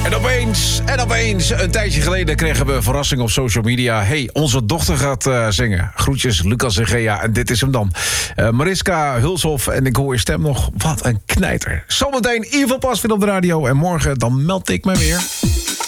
En opeens, een tijdje geleden kregen we een verrassing op social media. Hey, onze dochter gaat zingen. Groetjes, Lucas en Gea. En dit is hem dan. Mariska Hulshoff. En ik hoor je stem nog. Wat een knijter. Zometeen Evil Pas weer op de radio. En morgen dan meld ik me weer.